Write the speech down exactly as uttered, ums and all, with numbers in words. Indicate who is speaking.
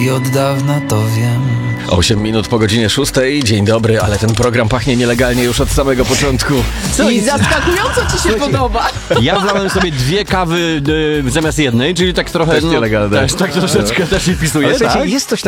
Speaker 1: I od dawna to wiem.
Speaker 2: osiem minut po godzinie szóstej. Dzień dobry, ale ten program pachnie nielegalnie już od samego początku.
Speaker 3: Co
Speaker 4: I
Speaker 3: jest?
Speaker 4: zaskakująco ci się podoba.
Speaker 3: Ja wlałem sobie dwie kawy y, zamiast jednej, czyli tak trochę...
Speaker 2: Też nielegalne.
Speaker 3: Też tak troszeczkę też się
Speaker 2: Ale
Speaker 3: pisuje,
Speaker 2: słuchajcie,
Speaker 3: tak?
Speaker 2: jest coś